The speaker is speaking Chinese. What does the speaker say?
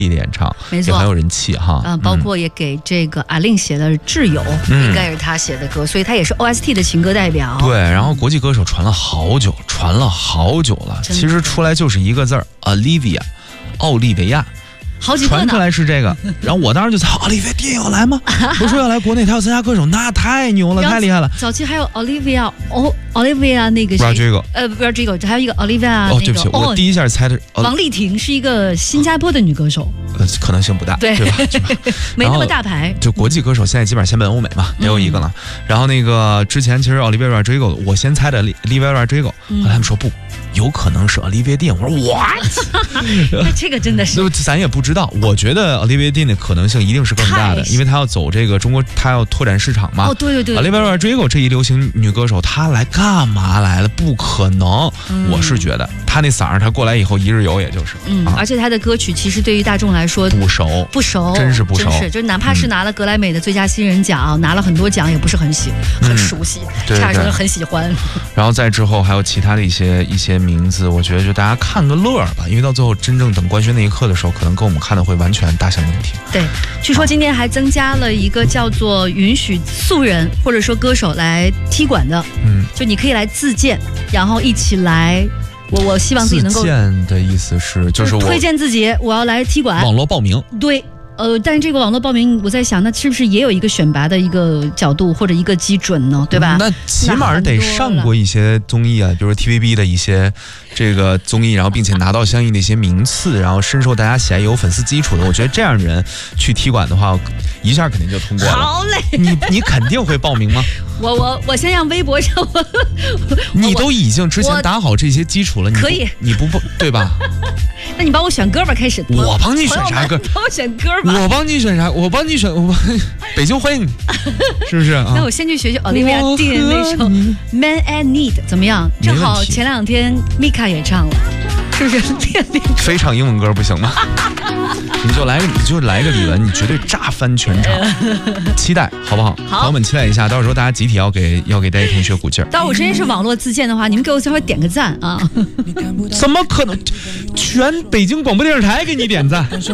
的演唱， 没错， 也很有人气哈。 包括也给这个阿令写了《挚友》，应该也是他写的歌，所以他也是 OST 的情歌代表。 对，然后国际歌手传了好久了，其实出来就是一个字儿 ，Olivia， 奥利维亚。 好几个呢， 传出来是这个，然后我当时就猜奥利维亚要来吗？不是说要来国内，他要参加歌手，那太牛了，太厉害了。 早期还有 Olivia 那个谁 Rodrigo， 不是这个，还有一个 Olivia 哦，对不起，我第一下猜的王丽婷是一个新加坡的女歌手， 可能性不大，对吧？ 没那么大牌。 就国际歌手现在基本上先奔欧美嘛，也有一个了。然后那个之前其实 Olivia Rodrigo， 我先猜的 Olivia Rodrigo， 后来他们说不。有可能是 Olivia Dean， 我说 what？ 这个真的是， 咱也不知道。我觉得 Olivia Dean 的可能性一定是更大的，因为她要走这个中国，她要拓展市场嘛。 哦，对。 Olivia Rodrigo 这一流行女歌手，她来干嘛来了？不可能。我是觉得她那嗓儿，她过来以后一日游，也就是。 而且她的歌曲其实对于大众来说不熟，真是不熟。就哪怕是拿了格莱美的最佳新人奖，拿了很多奖，也不是很熟悉，差点说很喜欢。 然后再之后还有其他的一些名字，我觉得就大家看个乐吧，因为到最后真正等官宣那一刻的时候，可能跟我们看的会完全大相径庭。 对，据说今天还增加了一个叫做允许素人或者说歌手来踢馆的，就你可以来自荐，然后一起来。我希望自己能够。自荐的意思是就是我推荐自己，我要来踢馆。 网络报名。 对。但是这个网络报名，我在想，那是不是也有一个选拔的一个角度或者一个基准呢？对吧？ 那起码得上过一些综艺啊，比如说 TVB 的一些这个综艺，然后并且拿到相应的一些名次，然后深受大家喜爱，有粉丝基础的。我觉得这样的人去踢馆的话，一下肯定就通过了。 好嘞， 你肯定会报名吗？ 我先让微博上你都已经之前打好这些基础了， 可以， 你不对吧？ 那你帮我选歌吧，开始。 我帮你选啥歌？ 帮我选歌吧。 我帮你选啥？我帮你选，北京欢迎你，是不是？ 那我先去学学 Olivia Dean 那首《Man and Need》怎么样？正好前2天 Mika 也唱了，是不是？ 非唱英文歌不行吗？你就来个李玟，你绝对炸翻全场，期待好不好？朋友们期待一下，到时候大家集体要给戴同学鼓劲儿。 到我真是网络自荐的话，你们给我稍微点个赞啊！ 怎么可能？全北京广播电视台给你点赞。